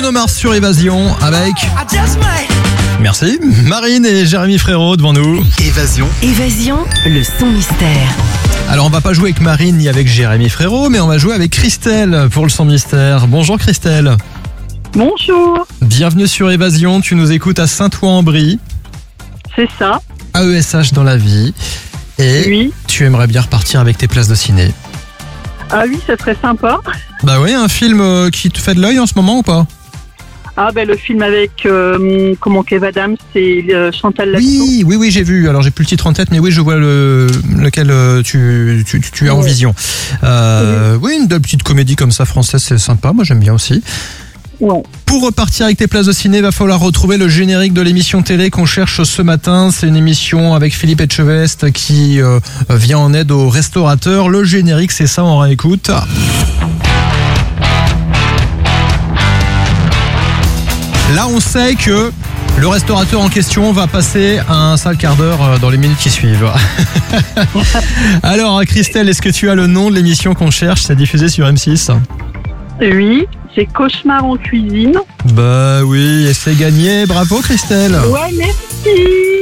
Bruno Mars sur Évasion avec... Merci, Marine et Jérémy Frérot devant nous. Évasion, le son mystère. Alors on va pas jouer avec Marine ni avec Jérémy Frérot, mais on va jouer avec Christelle pour le son mystère. Bonjour Christelle. Bonjour, Bienvenue sur Évasion, tu nous écoutes à Saint-Ouen-en-Brie, c'est ça. AESH dans la vie. Et Oui. tu aimerais bien repartir avec tes places de ciné. Ah oui, ça serait sympa. Bah oui, un film qui te fait de l'œil en ce moment ou pas? Ah ben le film avec Kev Adams, c'est Chantal Latsou. Oui, j'ai vu. Alors j'ai plus le titre en tête, mais oui, je vois lequel tu as en vision. Oui, une petite comédie comme ça française, c'est sympa. Moi, j'aime bien aussi. Ouais. Pour repartir avec tes places de ciné, va falloir retrouver le générique de l'émission télé qu'on cherche ce matin. C'est une émission avec Philippe Etchebest qui vient en aide aux restaurateurs. Le générique, c'est ça, on réécoute. Là, on sait que le restaurateur en question va passer un sale quart d'heure dans les minutes qui suivent. Alors, Christelle, est-ce que tu as le nom de l'émission qu'on cherche? C'est diffusé sur M6. Oui, c'est Cauchemar en cuisine. Bah oui, et c'est gagné. Bravo, Christelle. Ouais, merci.